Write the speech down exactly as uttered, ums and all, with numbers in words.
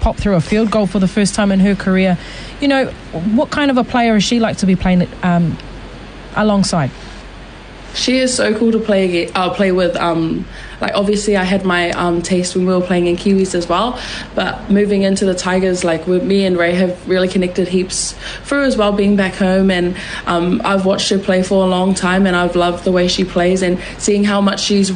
pop through a field goal for the first time in her career. You know, what kind of a player is she like to be playing um, alongside? She is so cool to play uh, play with. Um, like obviously, I had my um, taste when we were playing in Kiwis as well. But moving into the Tigers, like with me and Ray have really connected heaps through as well, being back home. And um, I've watched her play for a long time, and I've loved the way she plays and seeing how much she's